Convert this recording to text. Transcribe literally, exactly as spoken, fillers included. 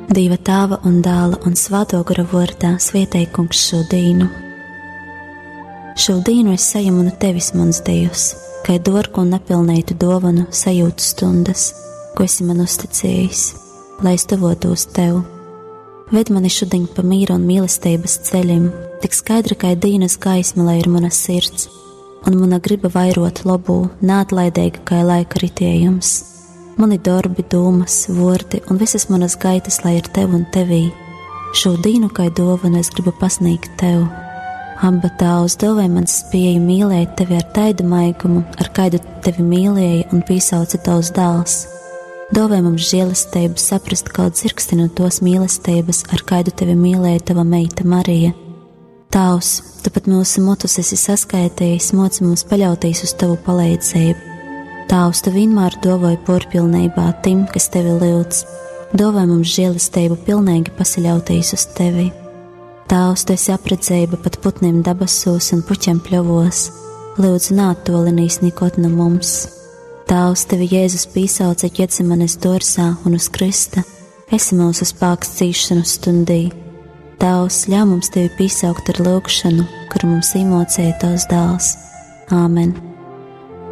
Dieva Tēva un Dēla un Svēto gara vārdā svētī Kungs šo dienu. Šo dienu es saņemu no tevis, mans Dievs, kā dārgu un nepilnītu dāvanu sajūtu stundas, ko esi man uzticējis, lai es tuvotos tev. Ved mani šodien pa mīra un mīlestības ceļiem, tik skaidra kā dienas gaisma, lai ir mana sirds, un mana griba vairot labu, neatlaidīga kā laika ritējums. Mani darbi, domas, vārdi un visas manas gaitas, lai ir tev un tevī. Šo dienu kā dāvanu es gribu pasniegt tev. Abba Tēvs, dāvāj man spēju mīlēt tevi ar tādu maigumu, ar kādu tevi mīlēja un piesauca tavs dēls. Dāvāj mums žēlastību saprast kaut dzirksti no tos mīlestības, ar kādu tevi mīlēja tava meita Marija. Tēvs, tu pat mūsu motus esi saskaitījis, moci mums paļauties uz tavu palīdzību. Tēvs, tu vienmēr dāvāji porpilnībā tim, kas tevi lūdz. Dāvāj mums žēlastību pilnīgi pasaļauties uz tevi. Tēvs, tu esi apredzējuba pat putniem dabasos un puķiem pļovos. Lūdzu, neattolinīs nekot no mums. Tēvs, tevi Jēzus piesauca Ģetsemanes dārzā un uz krista. Esi mūsu spēks cīšanu stundī. Tēvs, ļauj mums tevi piesaukt ar lūgšanu, kuru mums iemācīja tavs dēls. Āmen.